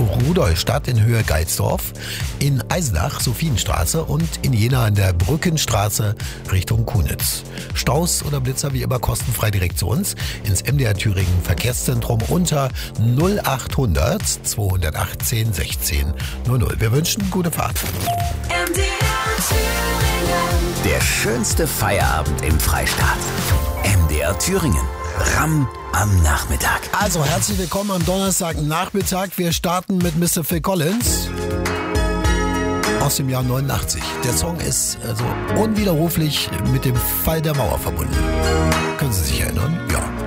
Rudolstadt in Höhe Geitsdorf, in Eisenach Sophienstraße und in Jena an der Brückenstraße Richtung Kunitz. Staus oder Blitzer wie immer kostenfrei direkt zu uns ins MDR Thüringen Verkehrszentrum unter 0800 218 16 00. Wir wünschen gute Fahrt. Der schönste Feierabend im Freistaat. MDR Thüringen. Ram am Nachmittag. Also herzlich willkommen am Donnerstagnachmittag. Wir starten mit Mr. Phil Collins aus dem Jahr 89. Der Song ist also unwiderruflich mit dem Fall der Mauer verbunden. Können Sie sich erinnern? Ja.